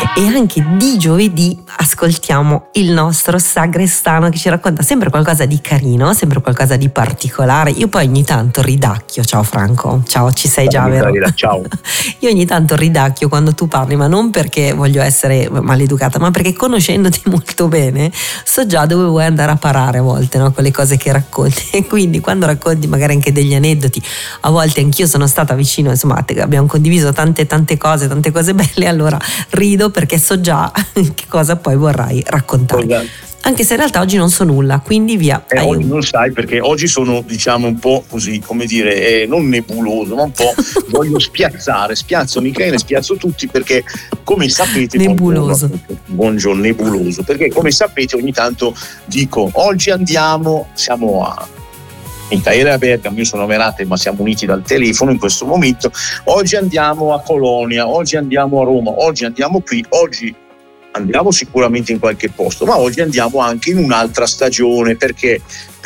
E anche di giovedì ascoltiamo il nostro sagrestano che ci racconta sempre qualcosa di carino, sempre qualcosa di particolare. Io poi ogni tanto ridacchio. Ciao Franco, ciao, ci sei già, vero? Ciao. Io ogni tanto ridacchio quando tu parli, ma non perché voglio essere maleducata, ma perché conoscendoti molto bene so già dove vuoi andare a parare a volte, no? Con le cose che racconti. E quindi quando racconti magari anche degli aneddoti, a volte anch'io sono stata vicino, insomma abbiamo condiviso tante cose belle, allora rido perché so già che cosa poi vorrai raccontare. Anche se in realtà oggi non so nulla, quindi via. Oggi non sai, perché oggi sono, diciamo, un po' così, come dire, non nebuloso, ma un po' voglio spiazzo Michele, spiazzo tutti, perché come sapete nebuloso. Buongiorno nebuloso, perché come sapete ogni tanto dico oggi siamo a Michele a Bergamo, io sono a Merate ma siamo uniti dal telefono in questo momento, oggi andiamo a Colonia, oggi andiamo a Roma, oggi andiamo qui, oggi andiamo sicuramente in qualche posto, ma oggi andiamo anche in un'altra stagione. Perché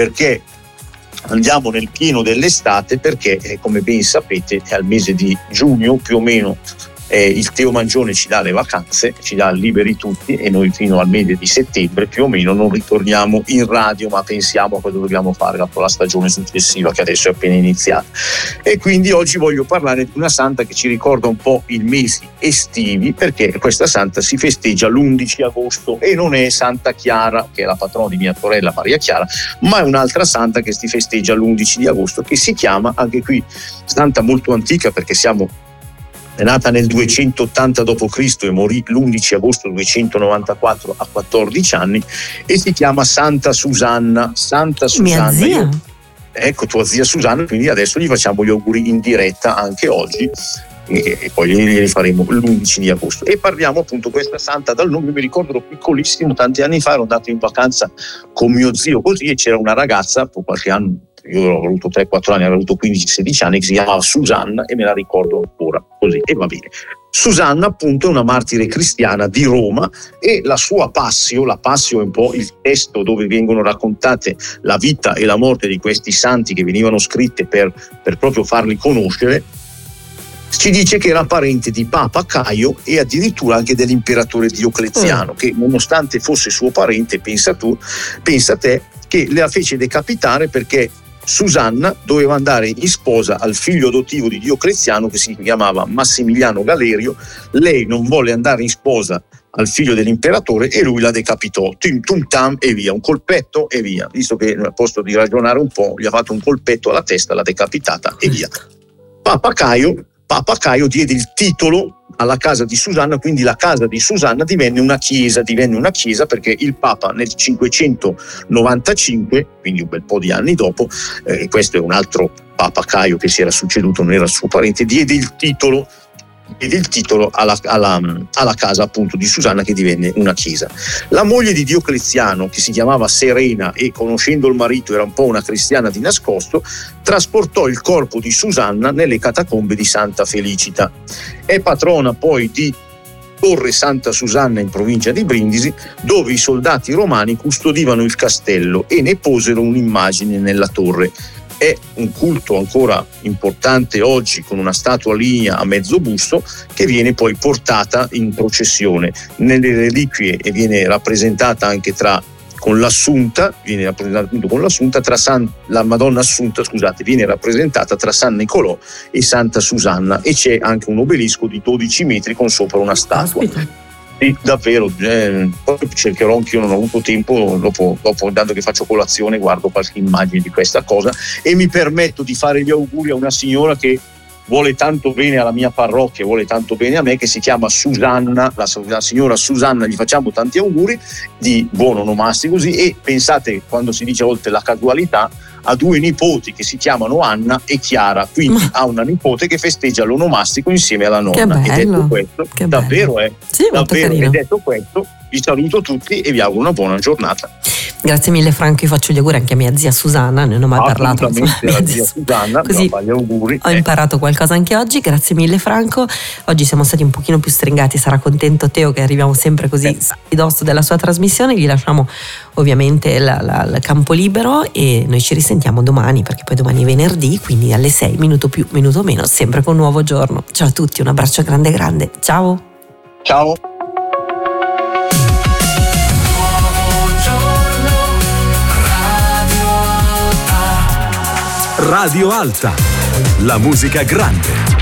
andiamo nel pieno dell'estate, perché come ben sapete è al mese di giugno più o meno, il Teo Mangione ci dà le vacanze, ci dà liberi tutti, e noi fino al mese di settembre più o meno non ritorniamo in radio, ma pensiamo a cosa dobbiamo fare dopo la stagione successiva che adesso è appena iniziata. E quindi oggi voglio parlare di una santa che ci ricorda un po' i mesi estivi, perché questa santa si festeggia l'11 agosto e non è Santa Chiara, che è la patrona di mia sorella Maria Chiara, ma è un'altra santa che si festeggia l'11 di agosto, che si chiama, anche qui santa molto antica, perché è nata nel 280 d.C. e morì l'11 agosto 294 a 14 anni, e si chiama Santa Susanna. Santa Susanna, mia zia. Ecco, tua zia Susanna, quindi adesso gli facciamo gli auguri in diretta anche oggi, e poi glieli faremo l'11 di agosto. E parliamo appunto questa santa dal nome, mi ricordo ero piccolissimo, tanti anni fa ero andato in vacanza con mio zio così, e c'era una ragazza, per qualche anno, io avevo avuto 3-4 anni, avevo avuto 15-16 anni, che si chiamava Susanna, e me la ricordo ancora così, e va bene. Susanna appunto è una martire cristiana di Roma, e la sua passio, la passio è un po' il testo dove vengono raccontate la vita e la morte di questi santi che venivano scritte per proprio farli conoscere. Ci dice che era parente di Papa Caio e addirittura anche dell'imperatore Diocleziano, che nonostante fosse suo parente, pensa te, che la fece decapitare perché Susanna doveva andare in sposa al figlio adottivo di Diocleziano, che si chiamava Massimiliano Galerio. Lei non volle andare in sposa al figlio dell'imperatore e lui la decapitò, tum tam e via, un colpetto e via. Visto che a posto di ragionare un po', gli ha fatto un colpetto alla testa, l'ha decapitata e via. Papa Caio diede il titolo alla casa di Susanna, quindi la casa di Susanna divenne una chiesa perché il Papa nel 595, quindi un bel po' di anni dopo, questo è un altro Papa Caio che si era succeduto, non era suo parente, diede il titolo alla casa appunto di Susanna, che divenne una chiesa. La moglie di Diocleziano, che si chiamava Serena e conoscendo il marito era un po' una cristiana di nascosto, trasportò il corpo di Susanna nelle catacombe di Santa Felicita. È patrona poi di Torre Santa Susanna in provincia di Brindisi, dove i soldati romani custodivano il castello e ne posero un'immagine nella torre. È un culto ancora importante oggi, con una statua lignea a mezzo busto che viene poi portata in processione nelle reliquie e viene rappresentata anche con l'Assunta, la Madonna Assunta, viene rappresentata tra San Nicolò e Santa Susanna, e c'è anche un obelisco di 12 metri con sopra una statua. Sì, davvero, poi cercherò anche io, non ho avuto tempo, dopo intanto che faccio colazione guardo qualche immagine di questa cosa, e mi permetto di fare gli auguri a una signora che vuole tanto bene alla mia parrocchia, vuole tanto bene a me, che si chiama Susanna, la signora Susanna, gli facciamo tanti auguri di buon onomastico così, e pensate, quando si dice a volte la casualità, ha 2 nipoti che si chiamano Anna e Chiara, quindi ha una nipote che festeggia l'onomastico insieme alla nonna. Che bello, e detto questo, davvero sì, davvero, e detto questo vi saluto tutti e vi auguro una buona giornata. Grazie mille Franco, io faccio gli auguri anche a mia zia Susanna, non ho mai parlato, mia zia Susanna, così gli auguri. Ho imparato qualcosa anche oggi, grazie mille Franco. Oggi siamo stati un pochino più stringati, sarà contento Teo che arriviamo sempre così ridosso della sua trasmissione. Gli lasciamo ovviamente il campo libero e noi ci risentiamo domani, perché poi domani è venerdì, quindi alle 6, minuto più, minuto meno, sempre con un nuovo giorno. Ciao a tutti, un abbraccio grande, ciao. Ciao. Radio Alta, la musica grande.